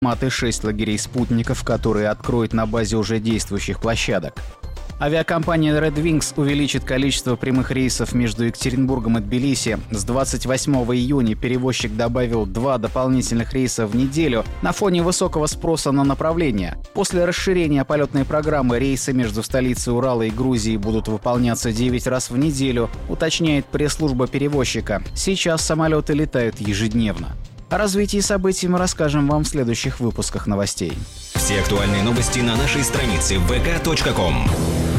6 лагерей спутников, которые откроют на базе уже действующих площадок. Авиакомпания Red Wings увеличит количество прямых рейсов между Екатеринбургом и Тбилиси. С 28 июня перевозчик добавил 2 дополнительных рейса в неделю на фоне высокого спроса на направление. После расширения полетной программы рейсы между столицей Урала и Грузией будут выполняться 9 раз в неделю, уточняет пресс-служба перевозчика. Сейчас самолеты летают ежедневно. О развитии событий мы расскажем вам в следующих выпусках новостей. Все актуальные новости на нашей странице vk.com.